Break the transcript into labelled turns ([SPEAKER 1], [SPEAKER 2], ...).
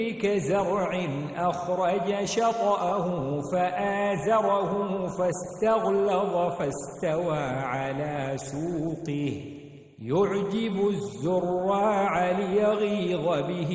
[SPEAKER 1] كزرع أخرج شطأه فآزره فاستغلظ فاستوى على سوقه يعجب الزراع ليغيظ بهم